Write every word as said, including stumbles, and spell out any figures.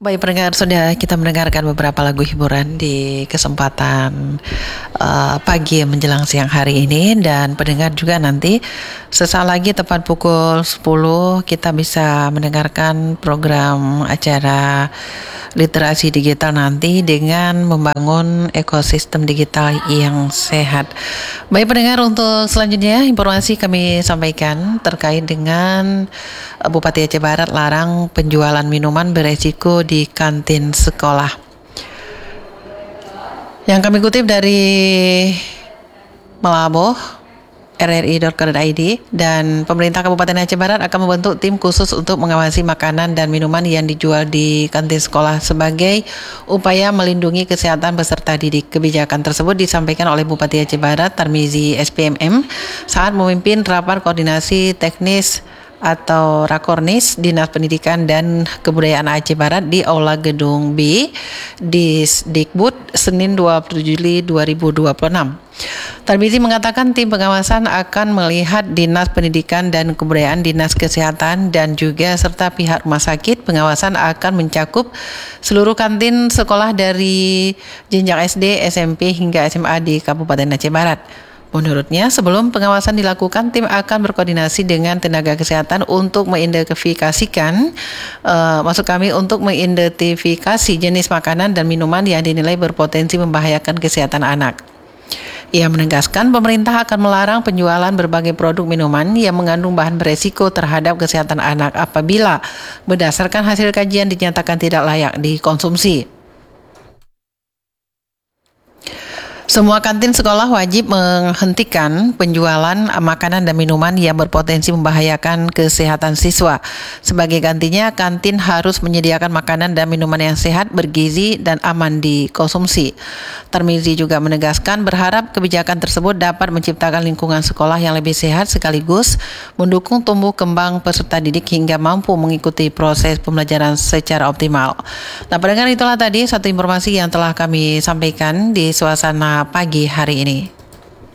Baik pendengar, sudah kita mendengarkan beberapa lagu hiburan di kesempatan uh, pagi menjelang siang hari ini, dan pendengar juga nanti sesaat lagi tepat pukul sepuluh kita bisa mendengarkan program acara literasi digital nanti dengan membangun ekosistem digital yang sehat. Baik pendengar, untuk selanjutnya informasi kami sampaikan terkait dengan Bupati Aceh Barat larang penjualan minuman beresiko di kantin sekolah. Yang kami kutip dari Malabo, r r i dot co dot i d, dan pemerintah Kabupaten Aceh Barat akan membentuk tim khusus untuk mengawasi makanan dan minuman yang dijual di kantin sekolah sebagai upaya melindungi kesehatan peserta didik. Kebijakan tersebut disampaikan oleh Bupati Aceh Barat Tarmizi S P M M saat memimpin rapat koordinasi teknis atau Rakornis Dinas Pendidikan dan Kebudayaan Aceh Barat di Aula Gedung B di Dikbud Senin dua puluh tujuh Juli dua ribu dua puluh enam. Tarmizi mengatakan tim pengawasan akan melihat Dinas Pendidikan dan Kebudayaan, Dinas Kesehatan, dan juga serta pihak rumah sakit. Pengawasan akan mencakup seluruh kantin sekolah dari jenjang S D, S M P hingga S M A di Kabupaten Aceh Barat. Menurutnya, sebelum pengawasan dilakukan, tim akan berkoordinasi dengan tenaga kesehatan untuk mengidentifikasikan, uh, maksud kami untuk mengidentifikasi jenis makanan dan minuman yang dinilai berpotensi membahayakan kesehatan anak. Ia menegaskan pemerintah akan melarang penjualan berbagai produk minuman yang mengandung bahan beresiko terhadap kesehatan anak apabila berdasarkan hasil kajian dinyatakan tidak layak dikonsumsi. Semua kantin sekolah wajib menghentikan penjualan makanan dan minuman yang berpotensi membahayakan kesehatan siswa. Sebagai gantinya, kantin harus menyediakan makanan dan minuman yang sehat, bergizi, dan aman dikonsumsi. Tarmizi juga menegaskan berharap kebijakan tersebut dapat menciptakan lingkungan sekolah yang lebih sehat sekaligus mendukung tumbuh kembang peserta didik hingga mampu mengikuti proses pembelajaran secara optimal. Nah, pendengar, itulah tadi satu informasi yang telah kami sampaikan di suasana pagi hari ini.